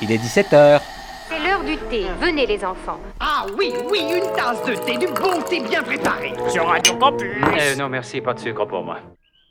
Il est 17h. C'est l'heure du thé. Venez les enfants. Ah oui, oui, une tasse de thé, du bon thé bien préparé. Sur Radio Campus. Non merci, pas de sucre pour moi.